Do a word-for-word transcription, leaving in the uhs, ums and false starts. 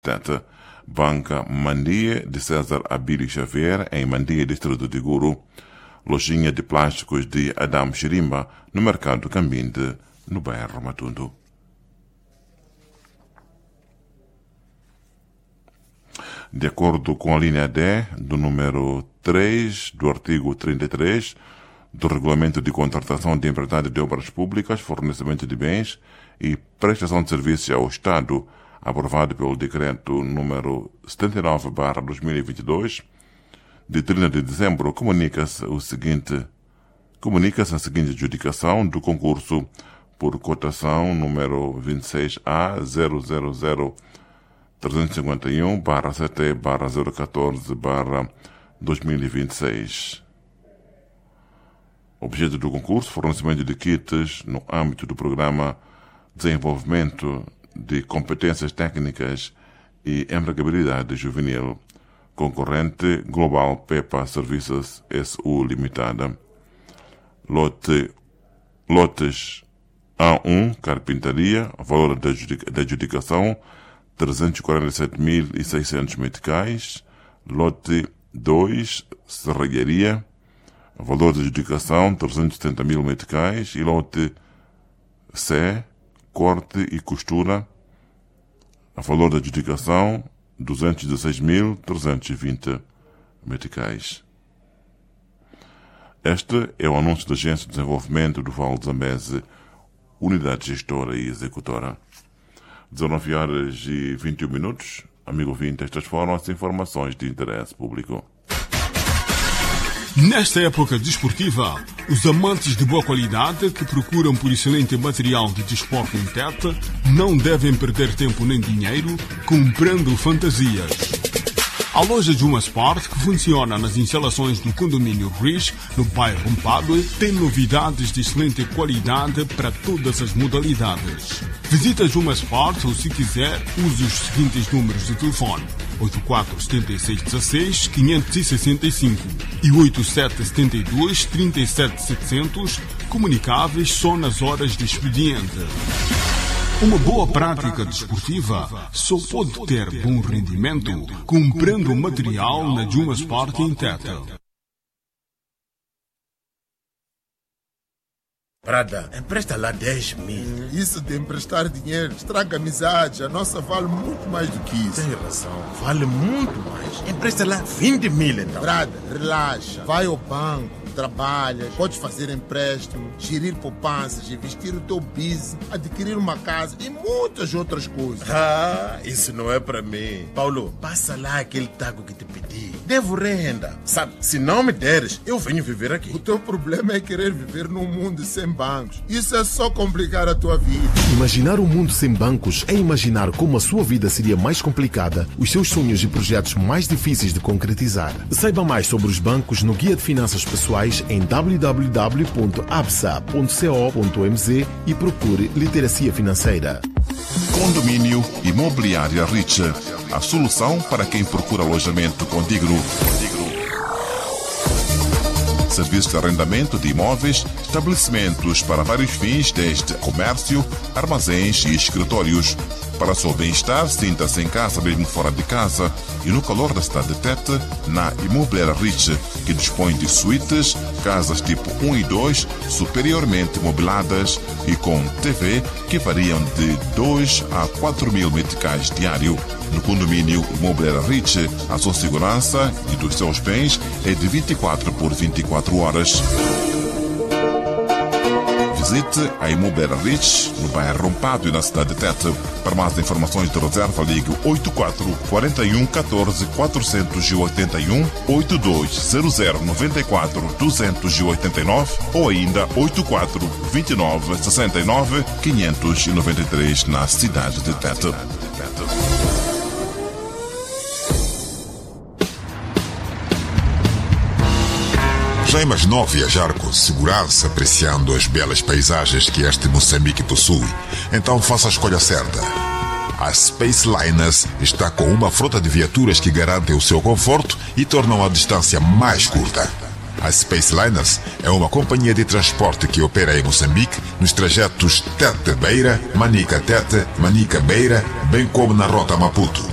Tete. Banca Mandia de César Abílio Xavier, em Mandia, distrito de Guru. Lojinha de plásticos de Adam Xirimba, no mercado Cambinde, no bairro Matundo. De acordo com a linha D do número três do artigo trinta e três do Regulamento de Contratação de Empreitada de Obras Públicas, Fornecimento de Bens e Prestação de Serviços ao Estado, aprovado pelo Decreto número setenta e nove barra dois mil e vinte e dois, de trinta de dezembro, comunica-se o seguinte, comunica-se a seguinte adjudicação do concurso por cotação número vinte e seis A zero zero zero trezentos e cinquenta e um barra sete barra zero quatorze barra dois mil e vinte e seis. Objeto do concurso, fornecimento de kits no âmbito do programa Desenvolvimento de Competências Técnicas e Empregabilidade Juvenil, concorrente Global Pepa Services S U Limitada. Lote, lotes A um, Carpintaria, valor da adjudicação trezentos e quarenta e sete mil e seiscentos meticais. Lote dois, Serralharia, valor de adjudicação trezentos e setenta mil meticais. E lote C, Corte e Costura, a valor da adjudicação duzentos e dezesseis mil trezentos e vinte meticais. Este é o anúncio da Agência de Desenvolvimento do Vale de Zambeze, Unidade Gestora e Executora. dezenove horas e vinte e um minutos. Amigo ouvinte, estas foram as informações de interesse público. Nesta época desportiva, os amantes de boa qualidade que procuram por excelente material de desporto em Tete não devem perder tempo nem dinheiro comprando fantasias. A loja Juma Sport, que funciona nas instalações do condomínio Riz, no bairro Mpadue, tem novidades de excelente qualidade para todas as modalidades. Visita Juma Sport ou, se quiser, use os seguintes números de telefone: oito quatro sete seis um seis cinco seis cinco e oito sete sete dois três sete sete zero zero, comunicáveis só nas horas de expediente. Uma boa prática desportiva só pode ter bom rendimento comprando material na Juma Sport em Tete. Prada, empresta lá dez mil. Isso de emprestar dinheiro estraga amizade. A nossa vale muito mais do que isso. Tem razão, vale muito mais. Empresta lá vinte mil então. Prada, relaxa. Vai ao banco, trabalhas, podes fazer empréstimo, gerir poupanças, investir o teu business, adquirir uma casa e muitas outras coisas. Ah, isso não é para mim. Paulo, passa lá aquele taco que te pedi. Devo renda. Sabe, se não me deres, eu venho viver aqui. O teu problema é querer viver num mundo sem bancos. Isso é só complicar a tua vida. Imaginar um mundo sem bancos é imaginar como a sua vida seria mais complicada, os seus sonhos e projetos mais difíceis de concretizar. Saiba mais sobre os bancos no Guia de Finanças Pessoais em w w w ponto absa ponto co ponto m z e procure Literacia Financeira. Condomínio Imobiliária Rich, a solução para quem procura alojamento condigno. Serviço de arrendamento de imóveis, estabelecimentos para vários fins, desde comércio, armazéns e escritórios. Para seu bem-estar, sinta-se em casa mesmo fora de casa e no calor da cidade de Tete, na Imobiliária Rich, que dispõe de suítes, casas tipo um e dois, superiormente mobiladas e com T V que variam de dois a quatro mil meticais diário. No condomínio Imobiliária Rich, a sua segurança e dos seus bens é de vinte e quatro por vinte e quatro horas. Visite a Imobiliária Rich, no bairro Rompado e na cidade de Tete. Para mais informações de reserva, ligue oito quatro quatro um um quatro quatro oito um, oito dois zero zero nove quatro dois oito nove ou ainda oito quatro dois nove seis nove cinco nove três na cidade de Tete. Já imaginou viajar com segurança, apreciando as belas paisagens que este Moçambique possui? Então faça a escolha certa. A Space Liners está com uma frota de viaturas que garantem o seu conforto e tornam a distância mais curta. A Space Liners é uma companhia de transporte que opera em Moçambique nos trajetos Tete-Beira, Manica-Tete, Manica-Beira, bem como na rota Maputo.